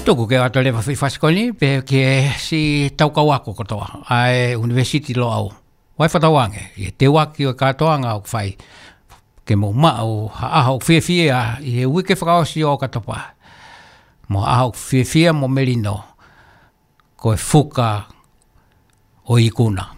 Tuku ke ato lewa whiwhasikoni, pe ke si taukau ako kotoa, ai university lo au. Wai whatawange, i te waki o katoanga o whai, ke mo mao aha o whiawhia, i he wike whakaosi o katopa. Mo aha o whiawhia mo merino, ko e whuka o ikuna.